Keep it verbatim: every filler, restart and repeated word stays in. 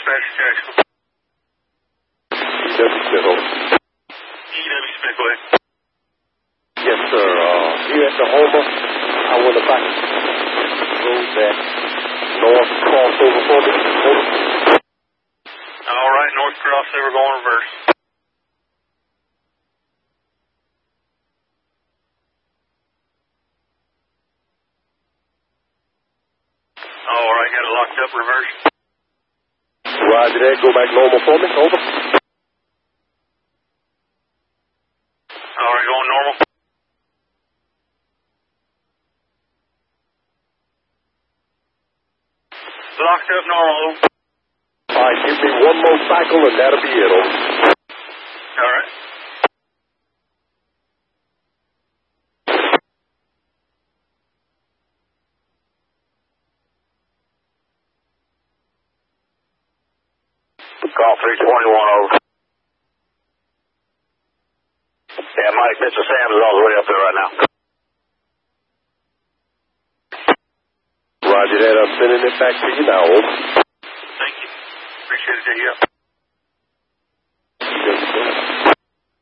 Dispatch Jackson. E W Smith, over. E W Smith, go ahead. Yes, sir. Uh, here at the Homer, I went about the road that north crossover for me. Over. All right, north crossover going reverse. All right, got it locked up, reverse. Roger that. Go back normal for me. Over. All right, going normal. Locked up normal. All right, give me one more cycle and that'll be it. Over. All right. Call three twenty-one, over. Yeah, Mike, Mister Sam's is all the way up there right now. Roger that. I'm sending it back to you now. Over. Thank you. Appreciate it, J. Yep.